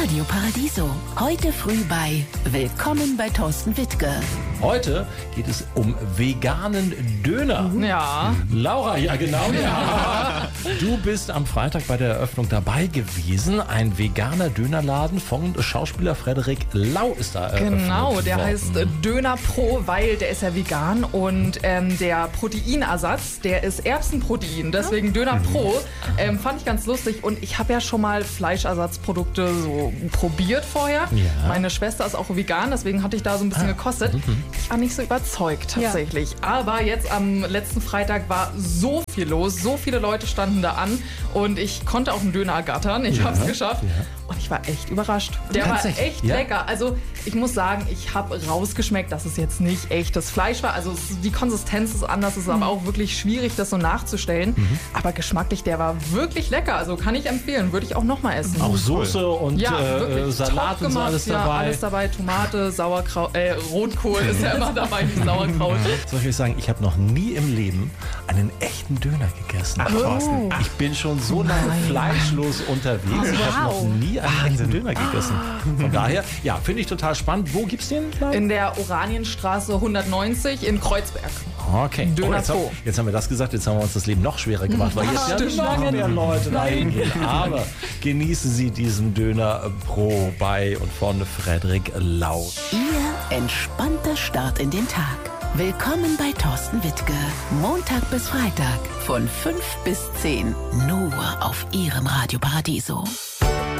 Radio Paradiso. Heute früh bei Willkommen bei Thorsten Wittke. Heute geht es um veganen Döner. Ja. Laura, ja genau. Ja. Du bist am Freitag bei der Eröffnung dabei gewesen. Ein veganer Dönerladen von Schauspieler Frederik Lau ist da eröffnet Genau, der worden. heißt Döner Pro, weil der ist ja vegan und der Proteinersatz, der ist Erbsenprotein, deswegen Döner Pro. Fand ich ganz lustig und ich habe ja schon mal Fleischersatzprodukte so probiert vorher. Ja. Meine Schwester ist auch vegan, deswegen hatte ich da so ein bisschen gekostet. Ich war nicht so überzeugt tatsächlich. Aber jetzt am letzten Freitag war so viel los, so viele Leute standen da an und ich konnte auch einen Döner ergattern. Ich habe es geschafft. Ja. Und ich war echt überrascht. Der war echt lecker. Also ich muss sagen, ich habe rausgeschmeckt, dass es jetzt nicht echtes Fleisch war. Also die Konsistenz ist anders, es ist aber auch wirklich schwierig, das so nachzustellen. Aber geschmacklich, der war wirklich lecker. Also kann ich empfehlen, würde ich auch nochmal essen. Auch Soße und wirklich Salat top und so gemacht. alles Ja, dabei. alles dabei. Tomate, Sauerkraut, Rotkohl ist ja immer dabei, nicht Sauerkraut. Soll ich euch sagen, ich habe noch nie im Leben einen echten Döner gegessen. Oh. Ich bin schon so lange fleischlos unterwegs. Ich habe noch nie einen echten Döner gegessen. Von daher, ja, finde ich total spannend. Wo gibt's den? In der Oranienstraße 190 in Kreuzberg. Okay. Döner Pro. Jetzt haben wir das gesagt, jetzt haben wir uns das Leben noch schwerer gemacht, weil jetzt ja noch mehr Leute da hingehen. Aber genießen Sie diesen Döner Pro bei und von Frederik Lau. Ihr entspannter Start in den Tag. Willkommen bei Thorsten Wittke. Montag bis Freitag von 5 bis 10. Nur auf Ihrem Radio Paradiso.